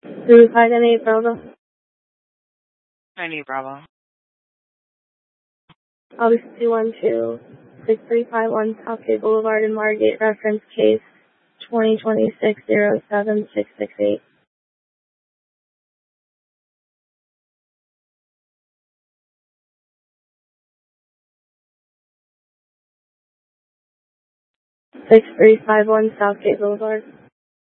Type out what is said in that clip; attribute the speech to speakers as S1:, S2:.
S1: 3598 Bravo.
S2: 98 Bravo.
S1: August 212-6351 Southgate Boulevard in Margate, reference case 2026-07668. 6351 Southgate Boulevard.